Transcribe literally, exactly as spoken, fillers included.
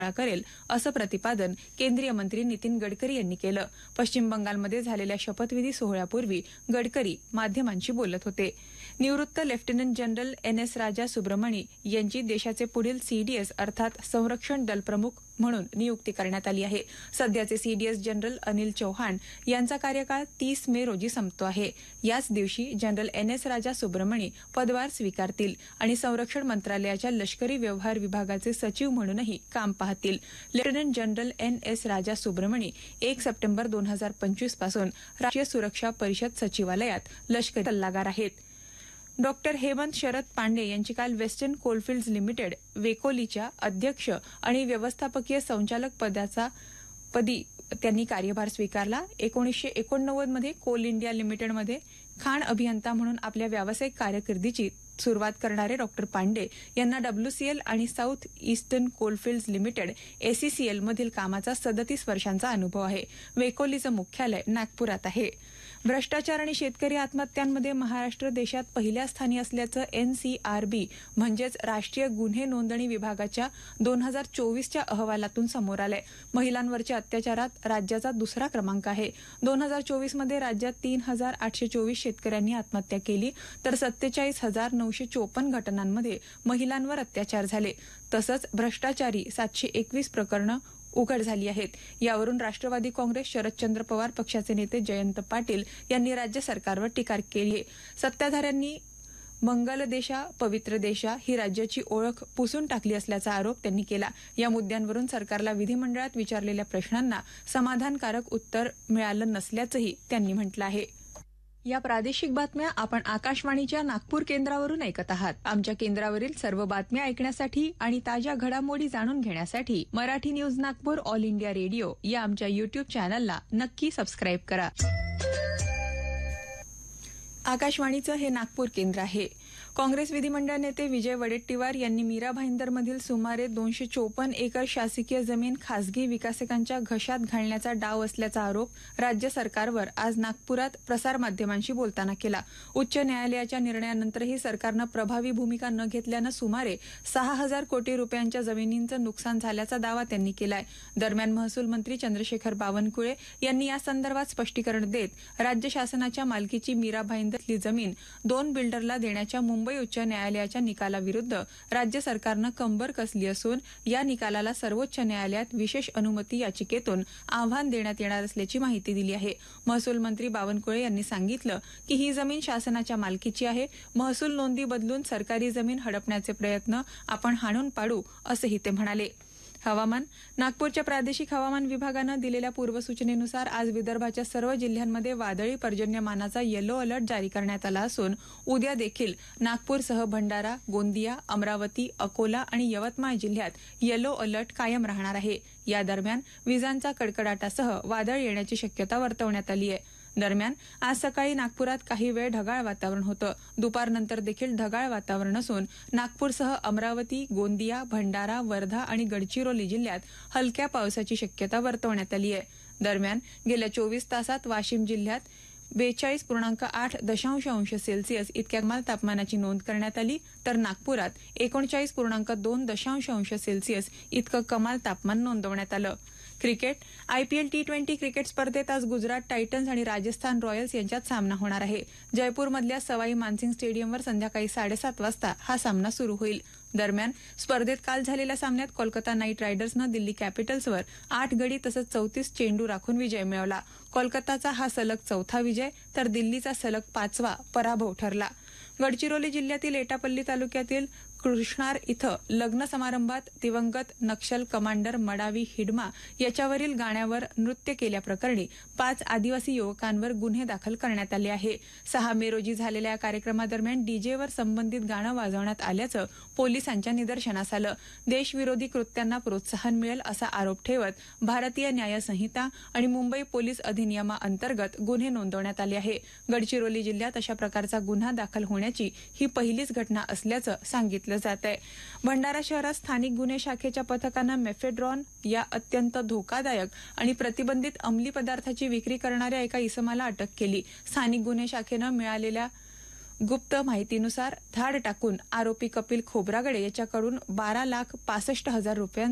करेल असं प्रतिपादन केंद्रीय मंत्री नितीन गडकरी यांनी केलं. पश्चिम बंगालमध्ये झालेल्या शपथविधी सोहळ्यापूर्वी गडकरी माध्यमांशी बोलत होते. निवृत्त लेफ्टनंट जनरल एन एस राजा सुब्रमणी यांची देशाचे पुढील सीडीएस अर्थात संरक्षण दल प्रमुख म्हणून नियुक्ती करण्यात आली आहे. सध्याचे सीडीएस जनरल अनिल चौहान यांचा कार्यकाळ तीस मे रोजी संपतो आहे. याच दिवशी जनरल एन एस राजा सुब्रमणी पदभार स्वीकारतील आणि संरक्षण मंत्रालयाच्या लष्करी व्यवहार विभागाचे सचिव म्हणूनही काम पाहतील. लेफ्टनंट जनरल एन एस राजा सुब्रमणी एक सप्टेंबर दोन हजार पंचवीस पासून राष्ट्रीय सुरक्षा परिषद सचिवालयात लष्करी सल्लागार आहेत. डॉक्टर हेमंत शरद पांडे यांची काल वेस्टर्न कोलफिल्ड्स लिमिटेड वेकोलीच्या अध्यक्ष आणि व्यवस्थापकीय संचालक पदाचा पदी त्यांनी कार्यभार स्वीकारला. एकोणीसशे एकोणनव्वद मध्ये कोल इंडिया लिमिटेडमध्ये खाण अभियंता म्हणून आपल्या व्यावसायिक कारकिर्दीची सुरुवात करणारे डॉक्टर पांडे यांना डब्ल्यूसीएल आणि south eastern Coalfields limited ACCL मधील कामाचा सदतीस वर्षांचा अनुभव आहे. वेकोलीचं मुख्यालय नागपुरात आहे. भ्रष्टाचार आणि शेतकरी आत्महत्यांमध्ये महाराष्ट्र देशात पहिल्या स्थानी असल्याचं एनसीआरबी म्हणजेच राष्ट्रीय गुन्हे नोंदणी विभागाच्या दोन हजार चोवीसच्या अहवालातून समोर आलंय. महिलांवरच्या अत्याचारात राज्याचा दुसरा क्रमांक आहे. दोन हजार चोवीसमध्ये राज्यात तीन हजार आठशे चोवीस शेतकऱ्यांनी आत्महत्या केली तर सत्तेचाळीस हजार नऊशे चोपन्न घटनांमध्ये महिलांवर अत्याचार झाले. तसंच भ्रष्टाचारी सातशे एकवीस प्रकरणं उघड झाली आहेत. यावरून राष्ट्रवादी काँग्रेस शरदचंद्र पवार पक्षाचे नेते जयंत पाटील यांनी राज्य सरकारवर टीका केली आहे. सत्ताधाऱ्यांनी मंगल देशा पवित्र देशा ही राज्याची ओळख पुसून टाकली असल्याचा आरोप त्यांनी केला. या मुद्द्यांवरून सरकारला विधिमंडळात विचारलेल्या प्रश्नांना समाधानकारक उत्तर मिळालं नसल्याचंही त्यांनी म्हटलं आहे. या प्रादेशिक बातम्या आपण आकाशवाणीच्या नागपूर केंद्रावरून ऐकत आहात. आमच्या केंद्रावरील सर्व बातम्या ऐकण्यासाठी आणि ताज्या घडामोडी जाणून घेण्यासाठी Marathi news Nagpur all India radio या आमच्या युट्यूब चॅनलला नक्की सबस्क्राईब करा. आकाशवाणीचं हे नागपूर केंद्र आहे. काँग्रेस विधिमंडळ नेते विजय वडेट्टीवार यांनी मीरा भाईंदरमधील सुमारे दोनशे चोपन्न एकर शासकीय जमीन खासगी विकासकांच्या घशात घालण्याचा डाव असल्याचा आरोप राज्य सरकारवर आज नागपुरात प्रसारमाध्यमांशी बोलताना केला. उच्च न्यायालयाच्या निर्णयानंतरही सरकारनं प्रभावी भूमिका न घेतल्यानं सुमारे सहा हजार कोटी रुपयांच्या जमिनींचं नुकसान झाल्याचा दावा त्यांनी केलाय. दरम्यान महसूल मंत्री चंद्रशेखर बावनकुळे यांनी या संदर्भात स्पष्टीकरण देत राज्य शासनाच्या मालकीची मीरा भाईंदरतली जमीन दोन बिल्डरला देण्याच्या मुंबई उच्च न्यायालयाच्या निकालाविरुद्ध राज्य सरकारनं कंबर कसली असून या निकालाला सर्वोच्च न्यायालयात विशेष अनुमती याचिकेतून आव्हान देण्यात येणार असल्याची माहिती दिली आहे. महसूल मंत्री बावनकुळे यांनी सांगितलं की ही जमीन शासनाच्या मालकीची आहे. महसूल नोंदी बदलून सरकारी जमीन हडपण्याचे प्रयत्न आपण हाणून पाडू असंही ते म्हणाले. हवामान. नागपूरच्या प्रादेशिक हवामान विभागानं दिलेल्या पूर्वसूचनेनुसार आज विदर्भाच्या सर्व जिल्ह्यांमध्ये वादळी पर्जन्यमानाचा येलो अलर्ट जारी करण्यात आला असून उद्या देखील नागपूरसह भंडारा, गोंदिया, अमरावती, अकोला आणि यवतमाळ जिल्ह्यात येलो अलर्ट कायम राहणार आहे. या दरम्यान विजांचा कडकडाटासह वादळ येण्याची शक्यता वर्तवण्यात आली आहे. दरम्यान आज सकाळी नागपुरात काही वेळ ढगाळ वातावरण होतं. दुपारनंतर देखील ढगाळ वातावरण असून नागपूरसह अमरावती, गोंदिया, भंडारा, वर्धा आणि गडचिरोली जिल्ह्यात हलक्या पावसाची शक्यता वर्तवण्यात आली आहे. दरम्यान गेल्या चोवीस तासात वाशिम जिल्ह्यात बेचाळीस पूर्णांक आठ दशांश अंश सेल्सिअस इतक्या कमाल तापमानाची नोंद करण्यात आली तर नागपुरात एकोणचाळीस पूर्णांक दोन दशांश अंश सेल्सिअस इतकं कमाल तापमान नोंदवण्यात आलं. Cricket. IPL T twenty cricket स्पर्धेत आज गुजरात टायटन्स आणि राजस्थान रॉयल्स यांच्यात सामना होणार आहे. जयपूरमधल्या सवाई मानसिंग स्टेडियमवर संध्याकाळी साडेसात वाजता हा सामना सुरू होईल. दरम्यान स्पर्धेत काल झालेल्या सामन्यात कोलकाता नाईट रायडर्सनं दिल्ली कॅपिटल्सवर आठ गडी तसंच चौतीस चेंडू राखून विजय मिळवला. कोलकाताचा हा सलग चौथा विजय तर दिल्लीचा सलग पाचवा पराभव ठरला. गडचिरोली जिल्ह्यातील एटापल्ली तालुक्यातील कृष्णार इथं लग्न समारंभात दिवंगत नक्षल कमांडर मडावी हिडमा याच्यावरील गाण्यावर नृत्य केल्याप्रकरणी पाच आदिवासी युवकांवर गुन्हे दाखल करण्यात आले आहे. सहा मे रोजी झालेल्या या कार्यक्रमादरम्यान डीजेवर संबंधित गाणं वाजवण्यात आल्याचं पोलिसांच्या निदर्शनास आलं. देशविरोधी कृत्यांना प्रोत्साहन मिळेल असा आरोप ठेवत भारतीय न्याय संहिता आणि मुंबई पोलीस अधिनियमाअंतर्गत गुन्हे नोंदवण्यात आले आहे. गडचिरोली जिल्ह्यात अशा प्रकारचा गुन्हा दाखल होण्याची ही पहिलीच घटना असल्याचं सांगितलं जात आहे. भंडारा शहरात स्थानिक गुन्हे शाखेच्या पथकानं मेफेड्रॉन या अत्यंत धोकादायक आणि प्रतिबंधित अंमली पदार्थाची विक्री करणाऱ्या एका इसमाला अटक केली. स्थानिक गुन्हे शाखेनं मिळालेल्या गुप्त माहितीनुसार धाड टाकून आरोपी कपिल खोब्रागडे याच्याकडून बारा लाख पासष्ट हजार रुपयांचा